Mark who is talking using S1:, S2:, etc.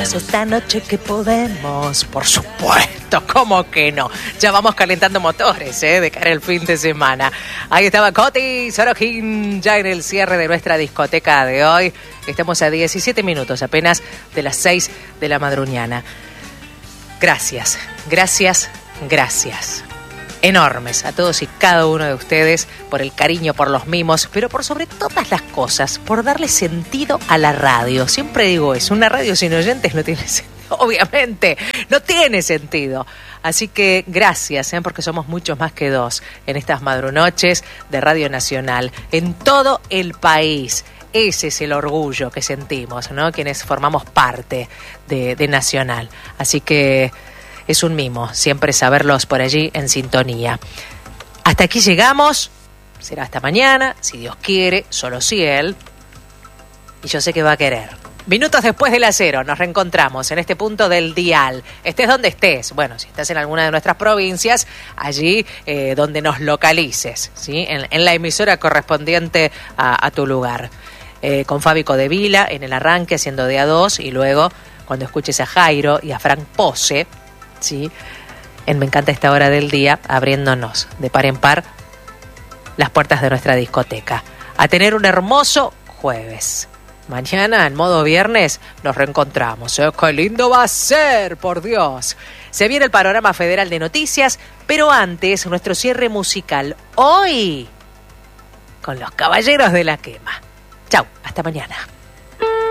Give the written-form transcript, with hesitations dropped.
S1: más esta noche que podemos. Por supuesto, ¿cómo que no? Ya vamos calentando motores, de cara al fin de semana. Ahí estaba Coti Sorokin, ya en el cierre de nuestra discoteca de hoy. Estamos a 17 minutos apenas de las 6 de la madrugada. Gracias, gracias, gracias. Enormes a todos y cada uno de ustedes por el cariño, por los mimos, pero por sobre todas las cosas, por darle sentido a la radio. Siempre digo eso, una radio sin oyentes no tiene sentido, obviamente, no tiene sentido. Así que gracias, porque somos muchos más que dos en estas madrunoches de Radio Nacional, en todo el país. Ese es el orgullo que sentimos, ¿no? Quienes formamos parte de Nacional. Así que es un mimo siempre saberlos por allí en sintonía. Hasta aquí llegamos. Será hasta mañana, si Dios quiere, solo si Él. Y yo sé que va a querer. Minutos después de las 0 nos reencontramos en este punto del dial. Estés donde estés. Bueno, si estás en alguna de nuestras provincias, allí donde nos localices, ¿sí? En la emisora correspondiente a tu lugar. Con Fabi Codevila en el arranque haciendo de a 2 y luego cuando escuches a Jairo y a Frank Pose, ¿sí? Me encanta esta hora del día abriéndonos de par en par las puertas de nuestra discoteca. A tener un hermoso jueves. Mañana, en modo viernes, nos reencontramos. ¡Qué lindo va a ser, por Dios! Se viene el panorama federal de noticias, pero antes, nuestro cierre musical. Hoy, con los Caballeros de la Quema. Chau, hasta mañana.